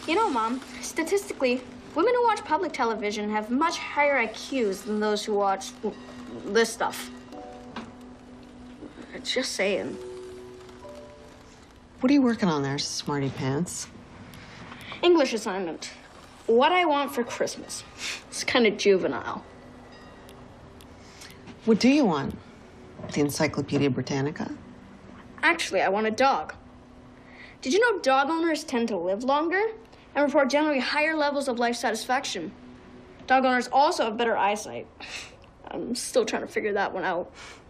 You know, Mom, statistically, women who watch public television have much higher IQs than those who watch this stuff. Just saying. What are you working on there, smarty pants? English assignment. What I want for Christmas. It's kind of juvenile. What do you want? The Encyclopedia Britannica? Actually, I want a dog. Did you know dog owners tend to live longer and report generally higher levels of life satisfaction? Dog owners also have better eyesight. I'm still trying to figure that one out.